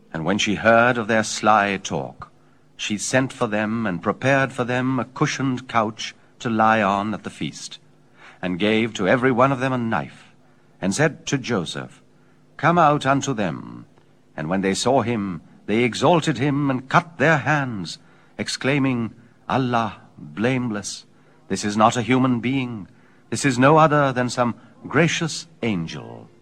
And when she heard of their sly talk, she sent for them and prepared for them a cushioned couch to lie on at the feast, and gave to every one of them a knife, and said to Joseph, Come out unto them. And when they saw him, they exalted him and cut their hands, exclaiming, Allah, blameless, this is not a human being, this is no other than some gracious angel.